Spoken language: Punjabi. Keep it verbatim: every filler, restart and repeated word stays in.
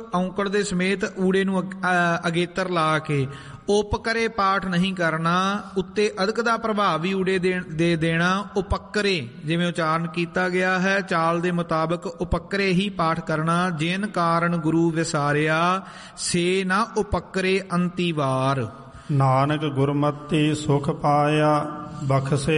ਔਂਕੜ ਦੇ ਸਮੇਤ ਊੜੇ ਨੂੰ ਅਗੇਤਰ ਲਾ ਕੇ ਉਪਕਰੇ ਪਾਠ ਨਹੀਂ ਕਰਨਾ। ਉੱਤੇ ਅਦਕ ਦਾ ਪ੍ਰਭਾਵ ਵੀ ਊੜੇ ਦੇ ਦੇਣਾ। ਉਪਕਰੇ ਜਿਵੇਂ ਉਚਾਰਨ ਕੀਤਾ ਗਿਆ ਹੈ ਚਾਲ ਦੇ ਮੁਤਾਬਕ ਉਪਕਰੇ ਹੀ ਪਾਠ ਕਰਨਾ। ਜਿਨ ਕਾਰਨ ਗੁਰੂ ਵਿਸਾਰਿਆ ਸੇ ਨਾ ਉਪਕਰੇ ਅੰਤੀ ਵਾਰ। ਨਾਨਕ ਗੁਰਮਤਿ ਸੁਖ ਪਾਇਆ ਬਖਸ਼ੇ